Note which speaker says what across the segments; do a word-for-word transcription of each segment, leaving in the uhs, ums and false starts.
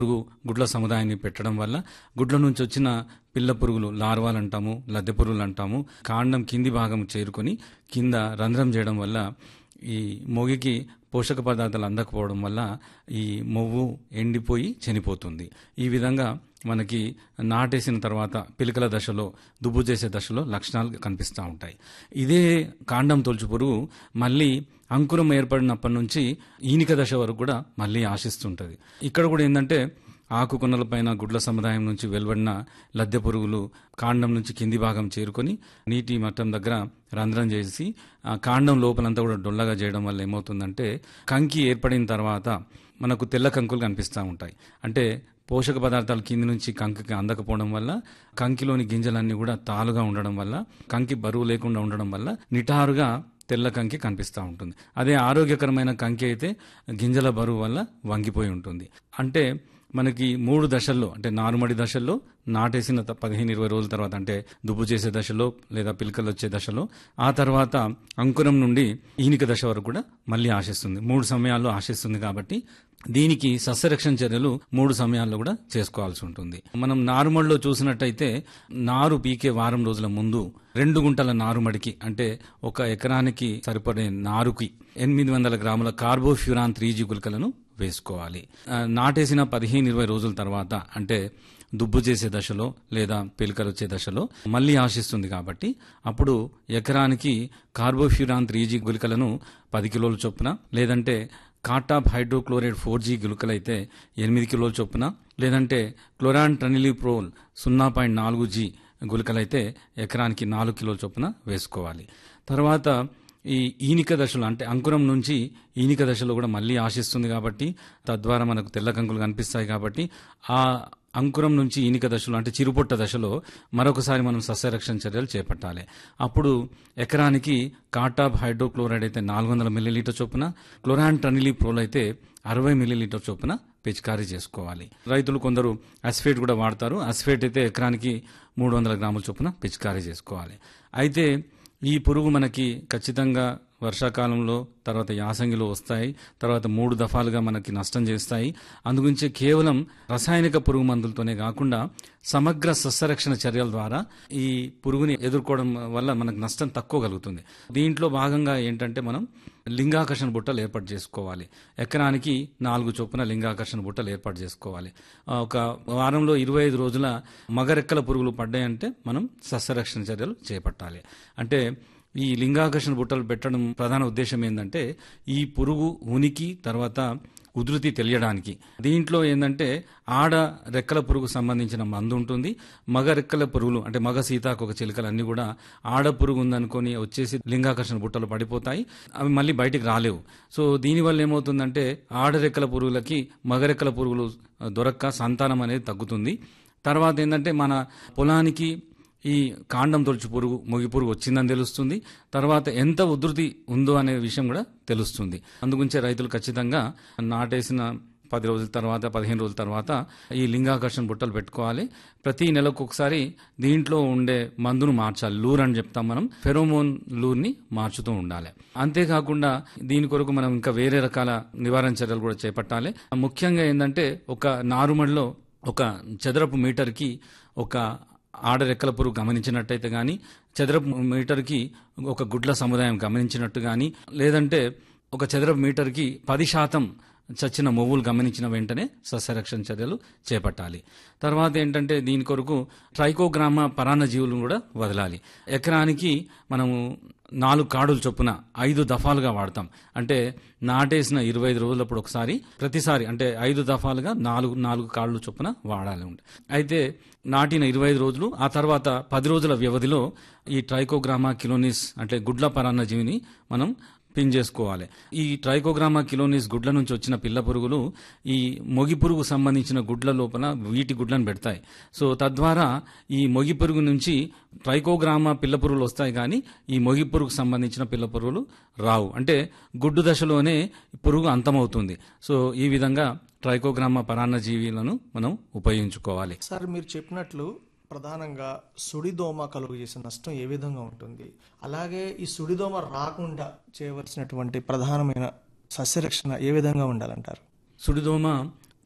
Speaker 1: పురుగు గుడ్ల సముదాయాన్ని పెట్టడం వల్ల గుడ్ల నుంచి వచ్చిన పిల్ల పురుగులు లార్వాలు అంటాము, లద్దె పురుగులు అంటాము, కాండం కింది భాగం చేరుకొని కింద రంధ్రం చేయడం వల్ల ఈ మొగికి పోషక పదార్థాలు అందకపోవడం వల్ల ఈ మొవ్వు ఎండిపోయి చనిపోతుంది. ఈ విధంగా మనకి నాటేసిన తర్వాత పిలకల దశలో, దుబ్బు చేసే దశలో లక్షణాలు కనిపిస్తూ ఉంటాయి. ఇదే కాండం తొలుచు పురుగు మళ్ళీ అంకురం ఏర్పడినప్పటి నుంచి ఈనిక దశ వరకు కూడా మళ్ళీ ఆశిస్తుంటుంది. ఇక్కడ కూడా ఏంటంటే ఆకు కొనలపైన గుడ్ల సముదాయం నుంచి వెలువడిన లద్దె పురుగులు కాండం నుంచి కింది భాగం చేరుకొని నీటి మట్టం దగ్గర రంధ్రం చేసి ఆ కాండం లోపలంతా కూడా డొల్లగా చేయడం వల్ల ఏమవుతుందంటే కంకి ఏర్పడిన తర్వాత మనకు తెల్ల కంకులు కనిపిస్తూ ఉంటాయి. అంటే పోషక పదార్థాలు కింది నుంచి కంకికి అందకపోవడం వల్ల కంకిలోని గింజలన్నీ కూడా తాలుగా ఉండడం వల్ల కంకి బరువు లేకుండా ఉండడం వల్ల నిటారుగా తెల్ల కంకి కనిపిస్తూ ఉంటుంది. అదే ఆరోగ్యకరమైన కంకి అయితే గింజల బరువు వల్ల వంగిపోయి ఉంటుంది. అంటే మనకి మూడు దశల్లో, అంటే నారుమడి దశల్లో, నాటేసిన పదిహేను ఇరవై రోజుల తర్వాత అంటే దుబ్బు చేసే దశలో లేదా పిలకలు వచ్చే దశలో, ఆ తర్వాత అంకురం నుండి ఈనిక దశ వరకు కూడా మళ్ళీ ఆశిస్తుంది. మూడు సమయాల్లో ఆశిస్తుంది కాబట్టి దీనికి సస్యరక్షణ చర్యలు మూడు సమయాల్లో కూడా చేసుకోవాల్సి ఉంటుంది. మనం నారుమడిలో చూసినట్టయితే నారు పీకే వారం రోజుల ముందు రెండు గుంటల నారుమడికి, అంటే ఒక ఎకరానికి సరిపడే నారుకి ఎనిమిది వందల గ్రాముల కార్బోఫ్యూరాన్ త్రీ జీ గుళికలను వేసుకోవాలి. నాటేసిన పదిహేను ఇరవై రోజుల తర్వాత అంటే దుబ్బు చేసే దశలో లేదా పిలకలు వచ్చే దశలో మళ్ళీ ఆశిస్తుంది కాబట్టి అప్పుడు ఎకరానికి కార్బోఫ్యూరాన్ త్రీ జీ గుళికలను పది కిలోల చొప్పున, లేదంటే కాటాప్ హైడ్రోక్లోరైడ్ ఫోర్ జీ గుళికలైతే ఎనిమిది కిలోల చొప్పున, లేదంటే క్లోరాన్ ట్రనిలిప్రోల్ సున్నా పాయింట్ నాలుగు జీ గుళికలైతే ఎకరానికి నాలుగు కిలోల చొప్పున వేసుకోవాలి. తర్వాత ఈ ఈనిక దశలో, అంటే అంకురం నుంచి ఈనిక దశలో కూడా మళ్ళీ ఆశిస్తుంది కాబట్టి తద్వారా మనకు తెల్ల కంకులు కనిపిస్తాయి కాబట్టి ఆ అంకురం నుంచి ఈనిక దశలో, అంటే చిరుపొట్ట దశలో మరొకసారి మనం సస్యరక్షణ చర్యలు చేపట్టాలి. అప్పుడు ఎకరానికి కాటాప్ హైడ్రోక్లోరైడ్ అయితే నాలుగు వందల మిల్లీలీటర్ చొప్పున, క్లోరాన్ ట్రనిలిప్రోల్ అయితే అరవై మిల్లీలీటర్ చొప్పున పిచికారీ చేసుకోవాలి. రైతులు కొందరు అస్ఫేట్ కూడా వాడతారు. అస్ఫేట్ అయితే ఎకరానికి మూడు వందల గ్రాముల చొప్పున పిచికారీ చేసుకోవాలి. అయితే ఈ పురుగు మనకి ఖచ్చితంగా వర్షాకాలంలో, తర్వాత యాసంగిలో వస్తాయి. తర్వాత మూడు దఫాలుగా మనకి నష్టం చేస్తాయి. అందుగురించి కేవలం రసాయనిక పురుగు మందులతోనే కాకుండా సమగ్ర సస్యరక్షణ చర్యల ద్వారా ఈ పురుగుని ఎదుర్కోవడం వల్ల మనకు నష్టం తక్కువ కలుగుతుంది. దీంట్లో భాగంగా ఏంటంటే మనం లింగాకర్షణ బుట్టలు ఏర్పాటు చేసుకోవాలి. ఎకరానికి నాలుగు చొప్పున లింగాకర్షణ బుట్టలు ఏర్పాటు చేసుకోవాలి. ఒక వారంలో ఇరవై ఐదు రోజుల మగరెక్కల పురుగులు పడ్డాయంటే మనం సస్యరక్షణ చర్యలు చేపట్టాలి. అంటే ఈ లింగాకర్షణ బుట్టలు పెట్టడం ప్రధాన ఉద్దేశం ఏంటంటే ఈ పురుగు ఉనికి తర్వాత ఉధృతి తెలియడానికి. దీంట్లో ఏంటంటే ఆడ రెక్కల పురుగు సంబంధించిన మందు ఉంటుంది. మగ రెక్కల పురుగులు అంటే మగ సీతాకోక చిలుకలు అన్ని కూడా ఆడ పురుగు ఉందనుకొని వచ్చేసి లింగాకర్షణ బుట్టలు పడిపోతాయి. అవి మళ్ళీ బయటికి రాలేవు. సో దీనివల్ల ఏమవుతుందంటే ఆడ రెక్కల పురుగులకి మగ రెక్కల పురుగులు దొరక్క సంతానం అనేది తగ్గుతుంది. తర్వాత ఏంటంటే మన పొలానికి ఈ కాండం తొలుచు పురుగు, మొగి పురుగు వచ్చిందని తెలుస్తుంది. తర్వాత ఎంత ఉధృతి ఉందో అనే విషయం కూడా తెలుస్తుంది. అందుగురించే రైతులు ఖచ్చితంగా నాటేసిన పది రోజుల తర్వాత, పదిహేను రోజుల తర్వాత ఈ లింగాకర్షణ బుట్టలు పెట్టుకోవాలి. ప్రతి నెలకు ఒకసారి దీంట్లో ఉండే మందును మార్చాలి. లూర్ అని చెప్తాం మనం, ఫెరోమోన్ లూర్ని మార్చుతూ ఉండాలి. అంతేకాకుండా దీని కొరకు మనం ఇంకా వేరే రకాల నివారణ చర్యలు కూడా చేపట్టాలి. ముఖ్యంగా ఏంటంటే ఒక నారుమడిలో ఒక చదరపు మీటర్కి ఒక ఆడ రెక్కల పురుగు గమనించినట్టయితే కానీ, చదరపు మీటర్కి ఒక గుడ్ల సముదాయం గమనించినట్టు కానీ, లేదంటే ఒక చదరపు మీటర్కి పది శాతం చచ్చిన మొవ్వులు గమనించిన వెంటనే సస్యరక్షణ చర్యలు చేపట్టాలి. తర్వాత ఏంటంటే దీని కొరకు ట్రైకోగ్రామా పరాన్నజీవులను కూడా వదలాలి. ఎకరానికి మనము నాలుగు కాడుల చొప్పున ఐదు దఫాలుగా వాడతాం. అంటే నాటేసిన ఇరవై ఐదు రోజులప్పుడు ఒకసారి, ప్రతిసారి అంటే ఐదు దఫాలుగా నాలుగు నాలుగు కాళ్ళు చొప్పున వాడాలి. అయితే నాటిన ఇరవై ఐదు రోజులు ఆ తర్వాత పది రోజుల వ్యవధిలో ఈ ట్రైకోగ్రామా కిలోనిస్ అంటే గుడ్ల పరాన్నజీవిని మనం పిన్ చేసుకోవాలి. ఈ ట్రైకోగ్రామా కిలోనిస్ గుడ్ల నుంచి వచ్చిన పిల్ల పురుగులు ఈ మొగి పురుగు సంబంధించిన గుడ్ల లోపల వీటి గుడ్లను పెడతాయి. సో తద్వారా ఈ మొగి పురుగు నుంచి ట్రైకోగ్రామా పిల్ల పురుగులు వస్తాయి, కానీ ఈ మొగి పురుగుకు సంబంధించిన పిల్ల పురుగులు రావు. అంటే గుడ్డు దశలోనే పురుగు అంతమవుతుంది. సో ఈ విధంగా ట్రైకోగ్రామా పరాన్నజీవులను మనం ఉపయోగించుకోవాలి.
Speaker 2: సార్, మీరు చెప్పినట్లు ప్రధానంగా సుడిదోమ కలుగు చేసే నష్టం ఏ విధంగా ఉంటుంది, అలాగే ఈ సుడిదోమ రాకుండా చేయవలసినటువంటి ప్రధానమైన సస్యరక్షణ ఏ విధంగా ఉండాలంటారు?
Speaker 1: సుడిదోమ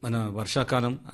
Speaker 1: మన వర్షాకాలం